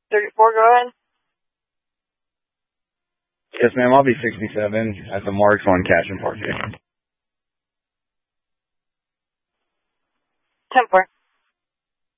34, go ahead. Yes, ma'am. I'll be 67 at the Marks on Cash and Park. 10-4.